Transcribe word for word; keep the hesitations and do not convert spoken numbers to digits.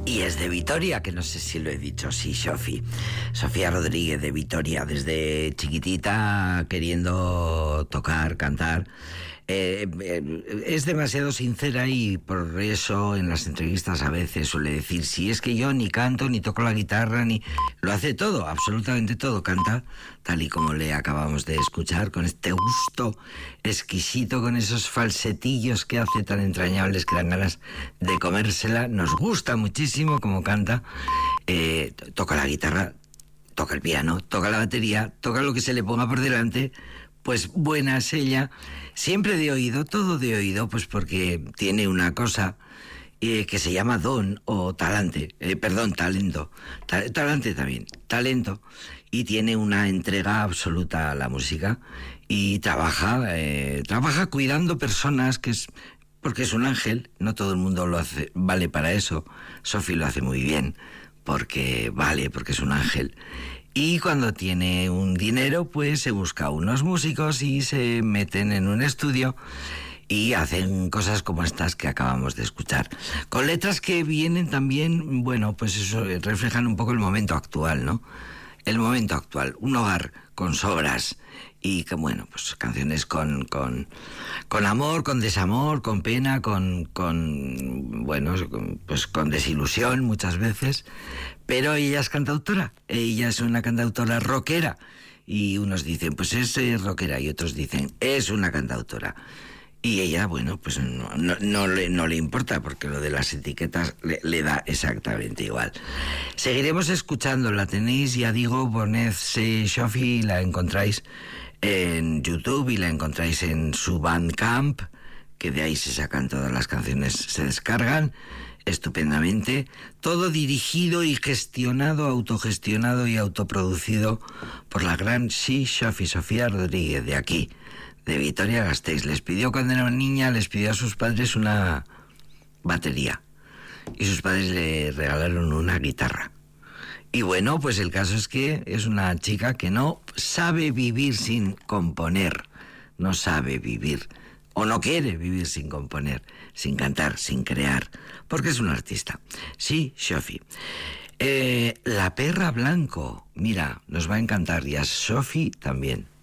Y es de Vitoria, que no sé si lo he dicho, sí, Sofi. Sofía Rodríguez de Vitoria, desde chiquitita queriendo tocar, cantar. Eh, eh, es demasiado sincera y por eso en las entrevistas a veces suele decir, si es que yo ni canto, ni toco la guitarra, ni... Lo hace todo, absolutamente todo, canta tal y como le acabamos de escuchar, con este gusto exquisito, con esos falsetillos que hace tan entrañables que dan ganas de comérsela. Nos gusta muchísimo como canta, eh, toca la guitarra, toca el piano, toca la batería, toca lo que se le ponga por delante. Pues buena es ella, siempre de oído, todo de oído, pues porque tiene una cosa eh, que se llama don o talante, eh, perdón, talento, ta- talante también, talento, y tiene una entrega absoluta a la música y trabaja, eh, trabaja cuidando personas, que es porque es un ángel, no todo el mundo lo hace, vale para eso. Sofi lo hace muy bien, porque vale, porque es un ángel. Y cuando tiene un dinero, pues se busca unos músicos y se meten en un estudio y hacen cosas como estas que acabamos de escuchar. Con letras que vienen también, bueno, pues eso, reflejan un poco el momento actual, ¿no? El momento actual, un hogar con sobras y que, bueno, pues canciones con, con, con amor, con desamor, con pena, con, con bueno, pues con desilusión muchas veces. Pero ella es cantautora, ella es una cantautora rockera. Y unos dicen, pues es eh, rockera, y otros dicen, es una cantautora. Y ella, bueno, pues no, no, no, le, no le importa, porque lo de las etiquetas le, le da exactamente igual. Seguiremos escuchando, la tenéis, ya digo, poned Sofi, la encontráis en YouTube y la encontráis en su Bandcamp, que de ahí se sacan todas las canciones, se descargan estupendamente, todo dirigido y gestionado, autogestionado y autoproducido por la gran sí, Sofi, Sofía Rodríguez, de aquí, de Vitoria-Gasteiz. Les pidió cuando era niña, les pidió a sus padres una batería y sus padres le regalaron una guitarra. Y bueno, pues el caso es que es una chica que no sabe vivir sin componer, no sabe vivir o no quiere vivir sin componer, sin cantar, sin crear, porque es un artista. Sí, Sofi. Eh, La perra blanco, mira, nos va a encantar, y a Sofi también.